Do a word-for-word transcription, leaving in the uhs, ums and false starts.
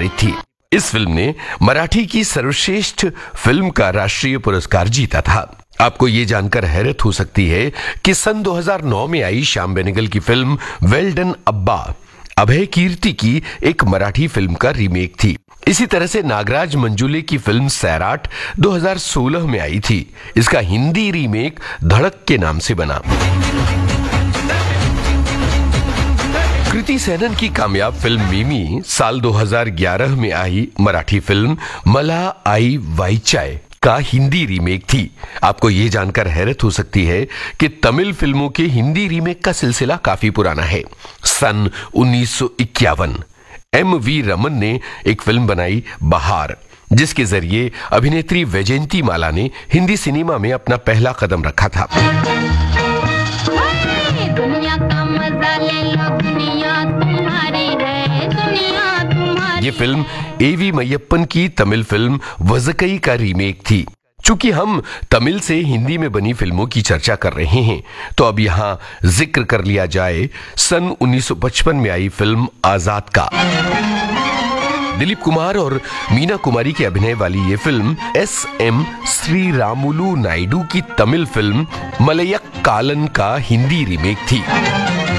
आधारित थी। इस फिल्म ने मराठी की सर्वश्रेष्ठ फिल्म का राष्ट्रीय पुरस्कार जीता था। आपको ये जानकर हैरत हो सकती है कि सन दो हज़ार नौ में आई श्याम बेनेगल की फिल्म वेल डन अब्बा अभय कीर्ति की एक मराठी फिल्म का रीमेक थी। इसी तरह से नागराज मंजुले की फिल्म सैराट दो हज़ार सोलह में आई थी। इसका हिंदी रीमेक धड़क के नाम से बना। कृति सेनन की कामयाब फिल्म मिमी साल दो हज़ार ग्यारह में आई मराठी फिल्म मला आई वाईचाय का हिंदी रीमेक थी। आपको यह जानकर हैरत हो सकती है कि तमिल फिल्मों के हिंदी रीमेक का सिलसिला काफी पुराना है। सन उन्नीस सौ इक्यावन एम वी रमन ने एक फिल्म बनाई बहार, जिसके जरिए अभिनेत्री वैजयंती माला ने हिंदी सिनेमा में अपना पहला कदम रखा था। दुनिया का मजा ले लो, दुनिया तुम्हारी है, दुनिया तुम्हारी। ये फिल्म ए वी मैयप्पन की तमिल फिल्म वजकई का रीमेक थी। चूंकि हम तमिल से हिंदी में बनी फिल्मों की चर्चा कर रहे हैं, तो अब यहां जिक्र कर लिया जाए सन उन्नीस सौ पचपन में आई फिल्म आजाद का। दिलीप कुमार और मीना कुमारी के अभिनय वाली ये film S M Shri Ramulu Naidu की तमिल फिल्म मलयक्कालन का हिंदी रीमेक थी।